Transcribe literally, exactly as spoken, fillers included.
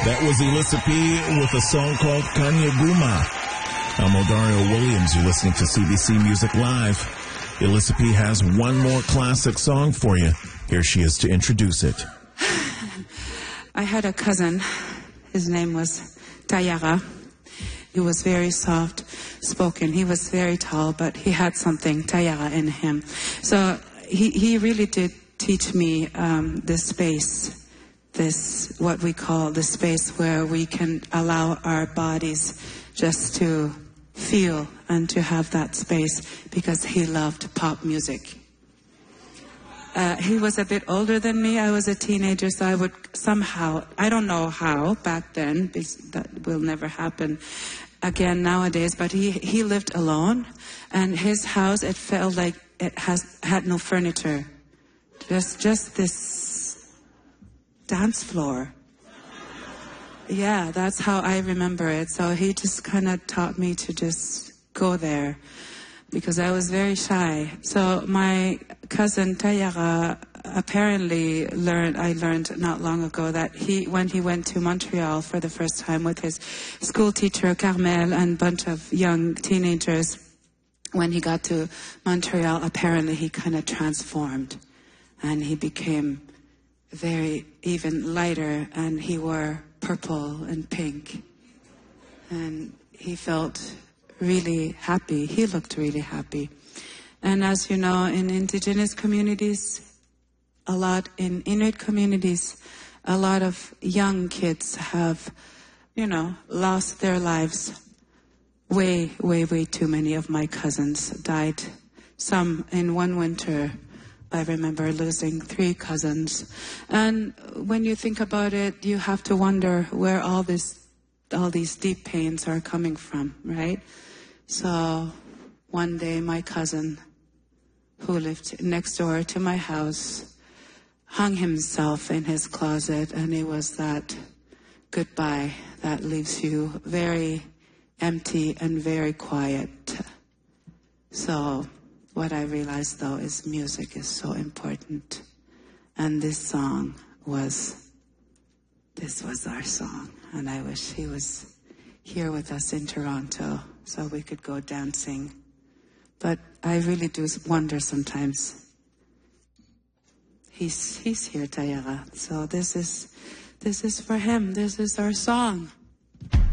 That was Elissa P with a song called Kanya Guma. I'm Odario Williams. You're listening to C B C Music Live. Elissa P has one more classic song for you. Here she is to introduce it. I had a cousin. His name was Tayara. He was very soft-spoken. He was very tall, but he had something, Tayara, in him. So he, he really did teach me um, this space. This, what we call the space where we can allow our bodies just to feel and to have that space, because he loved pop music. Uh, he was a bit older than me. I was a teenager, so I would somehow, I don't know how back then, because that will never happen again nowadays, but he, he lived alone, and his house, it felt like it has had no furniture. Just, just this dance floor. Yeah, that's how I remember it. So he just kind of taught me to just go there, because I was very shy. So my cousin Tayara apparently learned, I learned not long ago, that he, when he went to Montreal for the first time with his school teacher Carmel and a bunch of young teenagers, when he got to Montreal, apparently he kind of transformed, and he became very even lighter, and he wore purple and pink, and he felt really happy. He looked really happy. And as you know, in indigenous communities, a lot in Inuit communities, a lot of young kids have, you know, lost their lives. Way, way, way too many of my cousins died. Some in one winter. I remember losing three cousins. And when you think about it, you have to wonder where all this, all these deep pains are coming from, right? So one day my cousin, who lived next door to my house, hung himself in his closet, and it was that goodbye that leaves you very empty and very quiet. So what I realized, though, is music is so important. And this song was, this was our song. And I wish he was here with us in Toronto so we could go dancing. But I really do wonder sometimes. He's, he's here, Tayara. So this is, this is for him. This is our song.